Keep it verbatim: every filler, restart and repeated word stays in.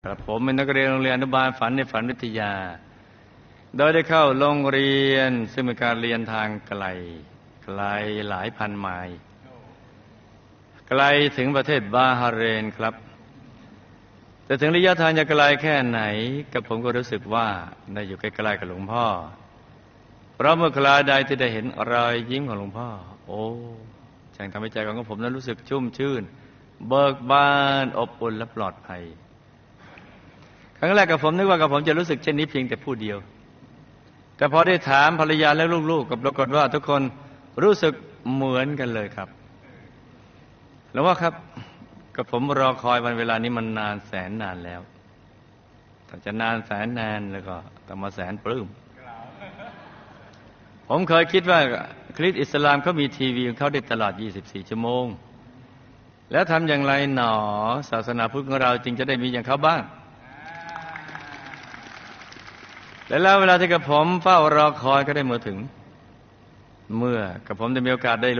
ครับผมเป็นนักเรียนโรงเรียนอนุบาลฝันในฝันวิทยาโดยได้เข้าโรงเรียนซึ่งเป็นการเรียนทางไกลไกลหลายพันไมล์ไกลถึงประเทศบาฮาเรนครับแต่ถึงระยะทางจะไกลแค่ไหนกับผมก็รู้สึกว่าได้อยู่ใกล้ๆกับหลวงพ่อเพราะเมื่อคราใดที่ได้เห็นรอยยิ้มของหลวงพ่อโอ้ช่างทำให้ใจของผมนั้นรู้สึกชุ่มชื่นเบิกบานอบอุ่นและปลอดภัยครั้งแรกกับผมนึกว่ากับผมจะรู้สึกเช่นนี้เพียงแต่ผู้เดียวแต่พอได้ถามภรรยาและลูกๆกับปรากฏว่าทุกคนรู้สึกเหมือนกันเลยครับแล้วว่าครับกับผมรอคอยวันเวลานี้มันนานแสนนานแล้วถ้าจะนานแสนนานแล้วก็ต้องมาแสนปลื้มผมเคยคิดว่าคริสต์อิสลามเขามีทีวีของเขาได้ตลอดยี่สิบสี่ชั่วโมงแล้วทำอย่างไรหนอศาสนาพุทธของเราจึงจะได้มีอย่างเขาบ้างและแล้วเวลาที่กับผมเฝ้ารอคอยก็ได้มาถึงเมื่อกับผมได้มีโอกาสได้